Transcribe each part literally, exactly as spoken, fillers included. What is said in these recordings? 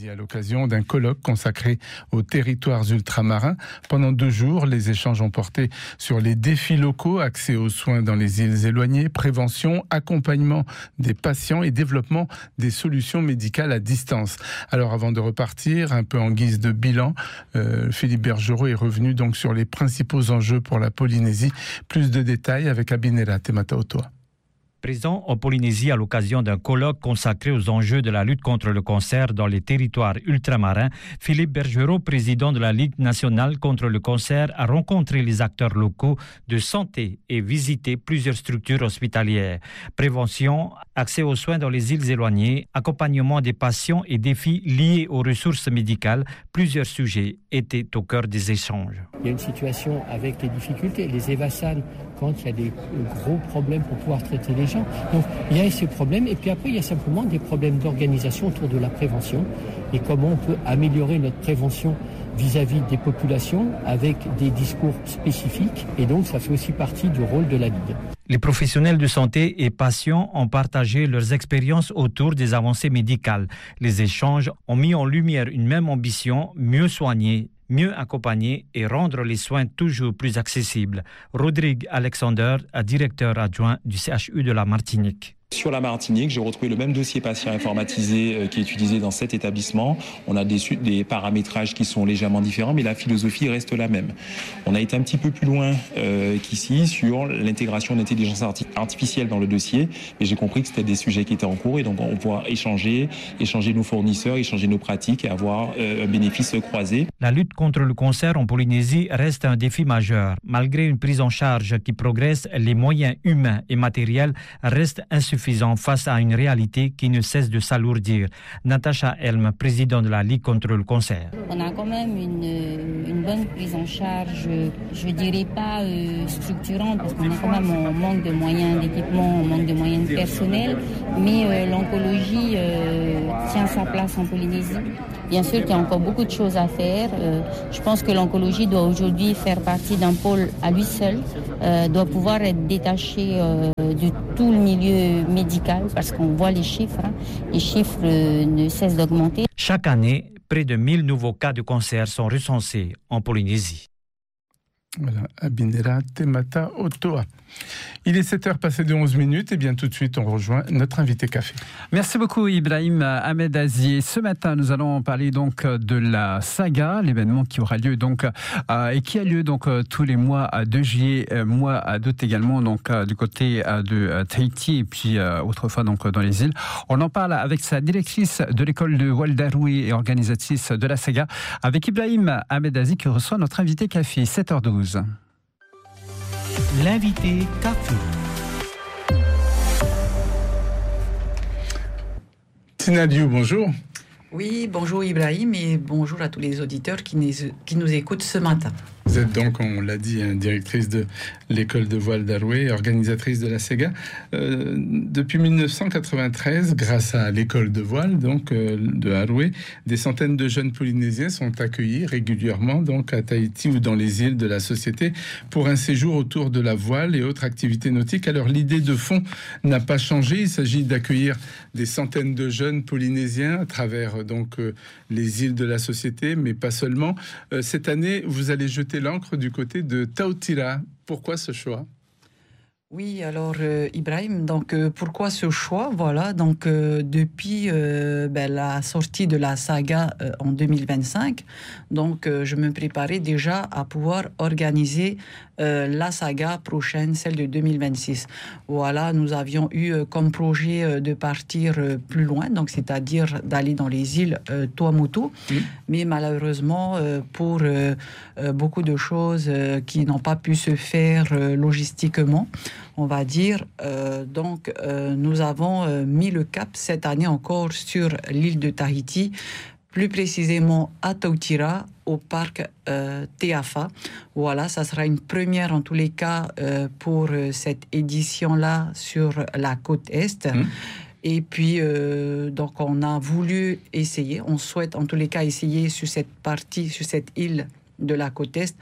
Polynésie à l'occasion d'un colloque consacré aux territoires ultramarins. Pendant deux jours, les échanges ont porté sur les défis locaux, accès aux soins dans les îles éloignées, prévention, accompagnement des patients et développement des solutions médicales à distance. Alors avant de repartir, un peu en guise de bilan, euh, Philippe Bergerot est revenu donc sur les principaux enjeux pour la Polynésie. Plus de détails avec Abinera Temataotoa. Présent en Polynésie à l'occasion d'un colloque consacré aux enjeux de la lutte contre le cancer dans les territoires ultramarins, Philippe Bergerot, président de la Ligue nationale contre le cancer, a rencontré les acteurs locaux de santé et visité plusieurs structures hospitalières. Prévention, accès aux soins dans les îles éloignées, accompagnement des patients et défis liés aux ressources médicales, plusieurs sujets étaient au cœur des échanges. Il y a une situation avec les difficultés, les évasanes, quand il y a des gros problèmes pour pouvoir traiter les gens. Donc il y a ces problèmes et puis après il y a simplement des problèmes d'organisation autour de la prévention et comment on peut améliorer notre prévention vis-à-vis des populations avec des discours spécifiques et donc ça fait aussi partie du rôle de la Ligue. Les professionnels de santé et patients ont partagé leurs expériences autour des avancées médicales. Les échanges ont mis en lumière une même ambition, mieux soigner, mieux accompagner et rendre les soins toujours plus accessibles. Rodrigue Alexander, directeur adjoint du C H U de la Martinique. Sur la Martinique, j'ai retrouvé le même dossier patient informatisé euh, qui est utilisé dans cet établissement. On a des, des paramétrages qui sont légèrement différents, mais la philosophie reste la même. On a été un petit peu plus loin euh, qu'ici sur l'intégration d'intelligence arti- artificielle dans le dossier, mais j'ai compris que c'était des sujets qui étaient en cours et donc on va pouvoir échanger, échanger nos fournisseurs, échanger nos pratiques et avoir euh, un bénéfice croisé. La lutte contre le cancer en Polynésie reste un défi majeur. Malgré une prise en charge qui progresse, les moyens humains et matériels restent insuffisants face à une réalité qui ne cesse de s'alourdir. Natacha Helm, présidente de la Ligue contre le cancer. On a quand même une, une bonne prise en charge, je ne dirais pas euh, structurante, parce qu'on est quand même en manque de moyens d'équipement, en manque de moyens de personnel, mais euh, l'oncologie euh, tient sa place en Polynésie. Bien sûr qu'il y a encore beaucoup de choses à faire. Euh, je pense que l'oncologie doit aujourd'hui faire partie d'un pôle à lui seul, euh, doit pouvoir être détaché euh, de tout le milieu médical, parce qu'on voit les chiffres, hein. Les chiffres euh, ne cessent d'augmenter. Chaque année, près de mille nouveaux cas de cancer sont recensés en Polynésie. Voilà, Abinera Temataotoa. Il est sept heures passées de onze minutes et bien tout de suite on rejoint notre invité café. Merci beaucoup Ibrahim Ahmed Azier. Ce matin nous allons parler donc de la saga, l'événement qui aura lieu donc euh, et qui a lieu donc euh, tous les mois de juillet, euh, mois d'août également donc euh, du côté euh, de euh, Tahiti et puis euh, autrefois donc dans les îles. On en parle avec sa directrice de l'école de Waldaroui et organisatrice de la saga, avec Ibrahim Ahmed Azier qui reçoit notre invité café. sept heures douze. L'invité café. Tina Liu, bonjour. Oui, bonjour Ibrahim et bonjour à tous les auditeurs qui nous, qui nous écoutent ce matin. Vous êtes donc, on l'a dit, directrice de l'école de voile d'Aroué, organisatrice de la SEGA. Euh, depuis dix-neuf cent quatre-vingt-treize, grâce à l'école de voile donc, euh, de Aroué, des centaines de jeunes Polynésiens sont accueillis régulièrement donc, à Tahiti ou dans les îles de la Société pour un séjour autour de la voile et autres activités nautiques. Alors l'idée de fond n'a pas changé. Il s'agit d'accueillir des centaines de jeunes Polynésiens à travers donc, euh, les îles de la Société, mais pas seulement. Euh, cette année, vous allez jeter l'encre du côté de Tautira. Pourquoi ce choix ? Oui, alors euh, Ibrahim, donc euh, pourquoi ce choix ? Voilà, donc euh, depuis euh, ben, la sortie de la saga euh, en deux mille vingt-cinq, donc euh, je me préparais déjà à pouvoir organiser euh, la saga prochaine, celle de deux mille vingt-six. Voilà, nous avions eu euh, comme projet euh, de partir euh, plus loin, donc c'est-à-dire d'aller dans les îles euh, Tuamotu, mmh. mais malheureusement euh, pour euh, euh, beaucoup de choses euh, qui n'ont pas pu se faire euh, logistiquement, on va dire. Euh, donc, euh, nous avons euh, mis le cap cette année encore sur l'île de Tahiti, plus précisément à Tautira, au parc euh, Teafa. Voilà, ça sera une première en tous les cas euh, pour euh, cette édition-là sur la côte Est. Mmh. Et puis, euh, donc, on a voulu essayer, on souhaite en tous les cas essayer sur cette partie, sur cette île de la côte Est,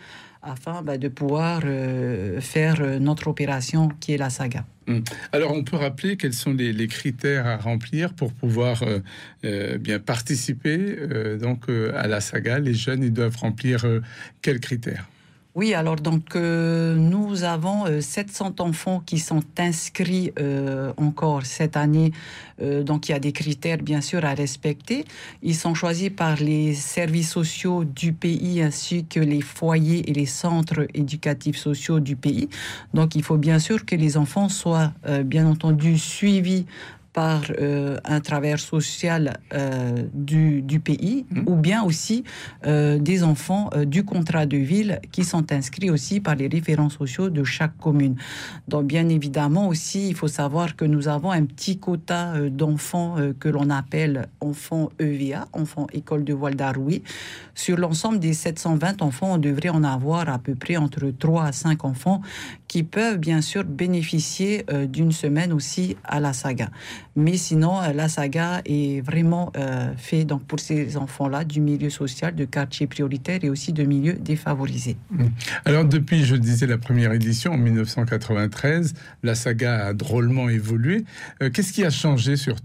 afin bah, de pouvoir euh, faire notre opération qui est la saga. Alors, on peut rappeler quels sont les, les critères à remplir pour pouvoir euh, euh, bien participer euh, donc, euh, à la saga. Les jeunes, ils doivent remplir euh, quels critères ? Oui, alors donc euh, nous avons euh, sept cents enfants qui sont inscrits euh, encore cette année. Euh, donc il y a des critères bien sûr à respecter. Ils sont choisis par les services sociaux du pays ainsi que les foyers et les centres éducatifs sociaux du pays. Donc il faut bien sûr que les enfants soient euh, bien entendu suivis par euh, un travailleur social euh, du, du pays, mmh. ou bien aussi euh, des enfants euh, du contrat de ville qui sont inscrits aussi par les référents sociaux de chaque commune. Donc bien évidemment aussi, il faut savoir que nous avons un petit quota euh, d'enfants euh, que l'on appelle enfants E V A, enfants école de voile d'Aroué. Sur l'ensemble des sept cent vingt enfants, on devrait en avoir à peu près entre trois à cinq enfants qui peuvent bien sûr bénéficier euh, d'une semaine aussi à la saga. Mais sinon, la saga est vraiment euh, fait donc, pour ces enfants-là du milieu social, de quartier prioritaire et aussi de milieux défavorisés. Alors, depuis, je disais, la première édition en dix-neuf cent quatre-vingt-treize, la saga a drôlement évolué. Euh, qu'est-ce qui a changé surtout ?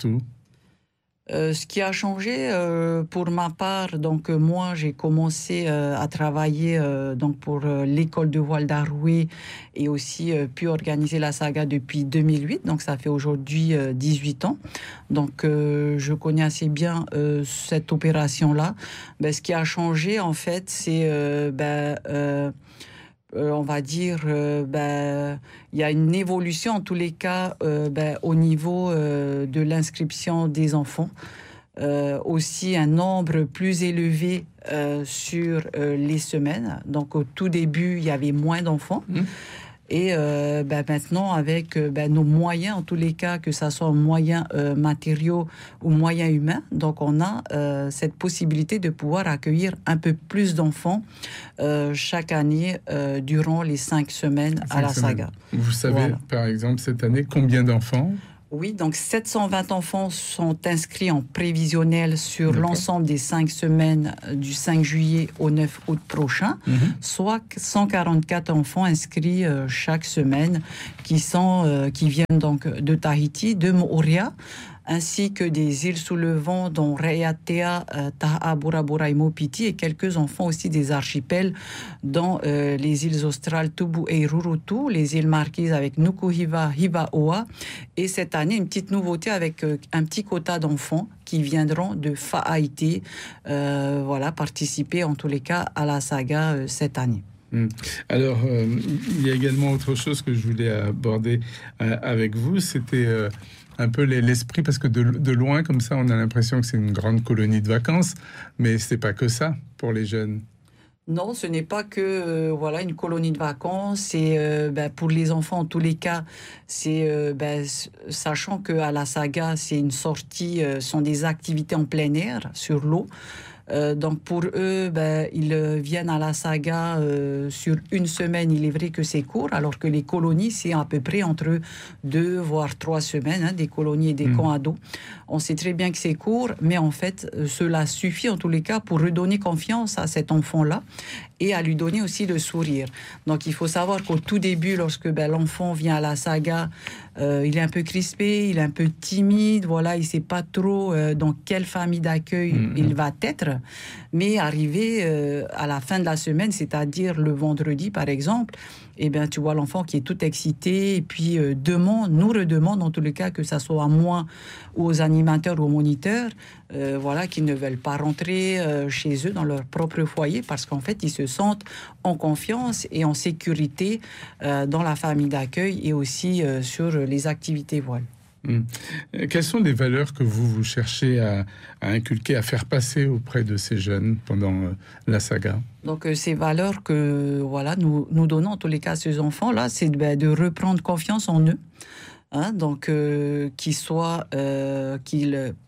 Euh, ce qui a changé euh, pour ma part, donc euh, moi j'ai commencé euh, à travailler euh, donc pour euh, l'école de voile d'Aroué et aussi euh, pu organiser la saga depuis deux mille huit, donc ça fait aujourd'hui euh, dix-huit ans. Donc euh, je connais assez bien euh, cette opération-là. Ben, ce qui a changé en fait, c'est euh, ben, euh, Euh, on va dire, euh, ben, il y a une évolution en tous les cas euh, ben, au niveau euh, de l'inscription des enfants. Euh, aussi un nombre plus élevé euh, sur euh, les semaines. Donc au tout début, il y avait moins d'enfants. Mmh. Et euh, ben maintenant, avec euh, ben nos moyens, en tous les cas, que ça soit moyens euh, matériaux ou moyens humains, donc on a euh, cette possibilité de pouvoir accueillir un peu plus d'enfants euh, chaque année euh, durant les cinq semaines cinq à la semaines. Saga. Vous savez, voilà. Par exemple, cette année, combien d'enfants ? Oui, donc sept cent vingt enfants sont inscrits en prévisionnel sur D'accord. l'ensemble des cinq semaines du cinq juillet au neuf août prochain, mm-hmm. soit cent quarante-quatre enfants inscrits euh, chaque semaine qui, sont, euh, qui viennent donc de Tahiti, de Moorea, ainsi que des îles sous le vent, dont Raiatea, euh, Taha, Bora Bora et Mopiti, et quelques enfants aussi des archipels, dont euh, les îles australes Tubu et Rurutu, les îles marquises avec Nukuhiva, Hivaoa, et cette année, une petite nouveauté avec euh, un petit quota d'enfants qui viendront de Fa'aiti, euh, voilà, participer en tous les cas à la saga euh, cette année. Alors, euh, il y a également autre chose que je voulais aborder euh, avec vous, c'était... Euh, un peu l'esprit, parce que de, de loin, comme ça, on a l'impression que c'est une grande colonie de vacances, mais c'est pas que ça pour les jeunes. Non, ce n'est pas que euh, voilà une colonie de vacances. C'est euh, ben, pour les enfants en tous les cas, c'est euh, ben, sachant que à la saga, c'est une sortie, euh, sont des activités en plein air sur l'eau. Euh, donc pour eux, ben, ils viennent à la saga euh, sur une semaine. Il est vrai que c'est court, alors que les colonies, c'est à peu près entre deux voire trois semaines, hein, des colonies et des mmh. camps ados. On sait très bien que c'est court, mais en fait, cela suffit en tous les cas pour redonner confiance à cet enfant-là et à lui donner aussi le sourire. Donc il faut savoir qu'au tout début, lorsque ben, l'enfant vient à la saga, euh, il est un peu crispé, il est un peu timide, voilà, il ne sait pas trop euh, dans quelle famille d'accueil mmh. il va être. Mais arrivé euh, à la fin de la semaine, c'est-à-dire le vendredi par exemple, eh bien, tu vois l'enfant qui est tout excité et puis euh, demande, nous redemande en tous les cas, que ça soit à moi ou aux animateurs ou aux moniteurs, euh, voilà, qui ne veulent pas rentrer euh, chez eux dans leur propre foyer parce qu'en fait, ils se sentent en confiance et en sécurité euh, dans la famille d'accueil et aussi euh, sur les activités voiles. Mmh. Quelles sont les valeurs que vous, vous cherchez à, à inculquer, à faire passer auprès de ces jeunes pendant euh, la saga ? Donc, euh, ces valeurs que voilà, nous, nous donnons en tous les cas à ces enfants-là, c'est ben, de reprendre confiance en eux. Hein, donc, euh, qu'ils soient, euh, qu'ils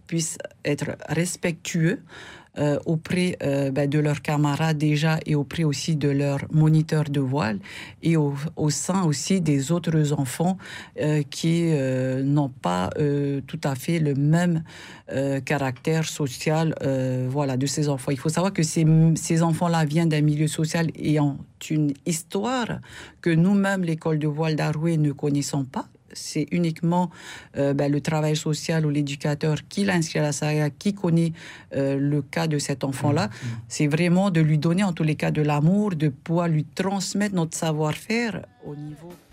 puissent être respectueux euh, auprès euh, ben, de leurs camarades déjà et auprès aussi de leurs moniteurs de voile et au, au sein aussi des autres enfants euh, qui euh, n'ont pas euh, tout à fait le même euh, caractère social euh, voilà, de ces enfants. Il faut savoir que ces, ces enfants-là viennent d'un milieu social ayant une histoire que nous-mêmes, l'école de voile d'Arouet, ne connaissons pas. C'est uniquement euh, ben, le travail social ou l'éducateur qui l'inscrit à la saga, qui connaît euh, le cas de cet enfant-là. Mmh. C'est vraiment de lui donner, en tous les cas, de l'amour, de pouvoir lui transmettre notre savoir-faire au niveau...